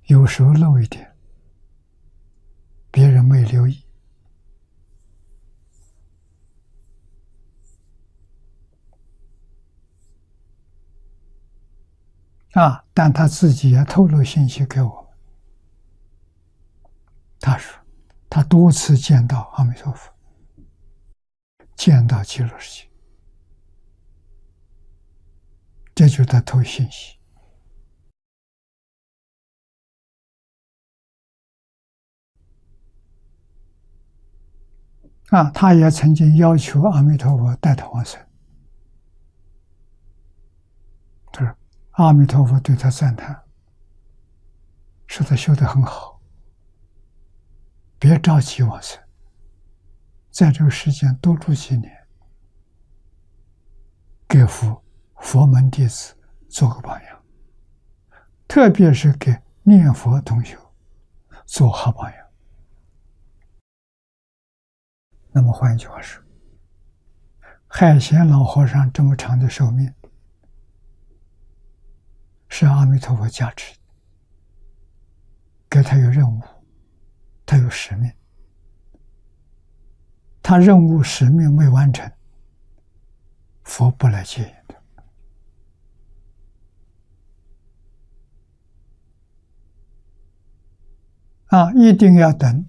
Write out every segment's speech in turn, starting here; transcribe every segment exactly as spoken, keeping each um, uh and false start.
有时候漏一点，别人没留意。啊！但他自己也透露信息给我们。他说，他多次见到阿弥陀佛，见到极乐世界，这就是他透信息。啊，他也曾经要求阿弥陀佛带他往生。他说，阿弥陀佛对他赞叹，说他修得很好，别着急往生，在这个世间多住几年，给佛佛门弟子做个榜样，特别是给念佛同学做好榜样。那么换一句话说，海贤老和尚这么长的寿命，是阿弥陀佛加持，给他有任务，他有使命，他任务使命没完成，佛不来接引他。啊，一定要等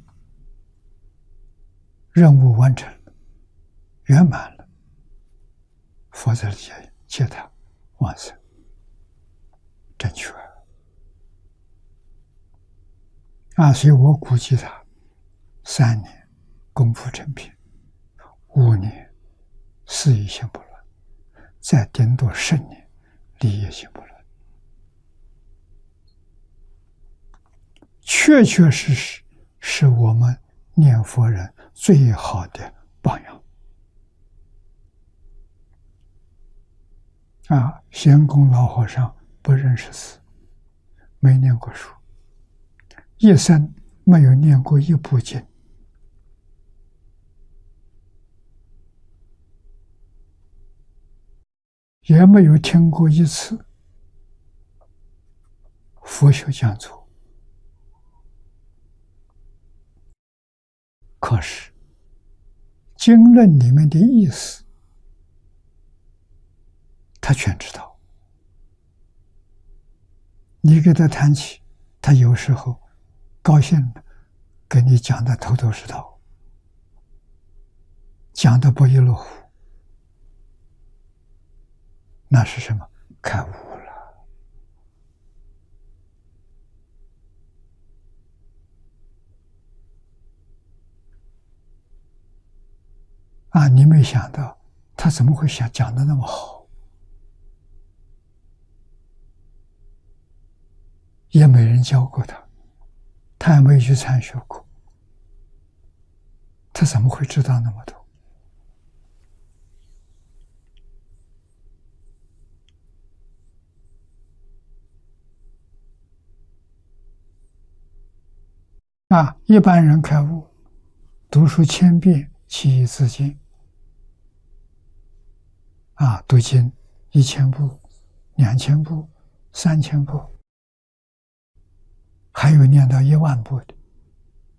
任务完成了，圆满了，佛才接接他往生，正确。啊，所以我估计他三年功夫成片，五年事业心不乱，再顶多十年理业心不乱，确确实实是我们念佛人最好的榜样。啊，贤公老和尚不认识字，没念过书，一生没有念过一部经，也没有听过一次佛学讲座。可是经论里面的意思他全知道，你给他谈起，他有时候高兴了跟你讲的头头是道，讲的不亦乐乎，那是什么？开悟了。啊，你没想到他怎么会想讲的那么好，也没人教过他，他也没去参学过，他怎么会知道那么多？啊，一般人开悟，读书千遍，其义自见。啊，读经一千部、两千部、三千部，还有念到一万部的。